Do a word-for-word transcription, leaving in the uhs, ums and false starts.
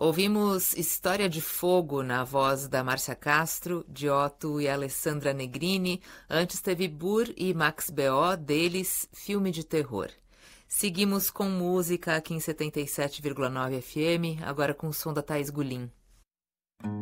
Ouvimos História de Fogo na voz da Márcia Castro, de Otto e Alessandra Negrini. Antes teve Burr e Max B O, deles Filme de Terror. Seguimos com música aqui em setenta e sete vírgula nove F M, agora com o som da Thaís Gulim.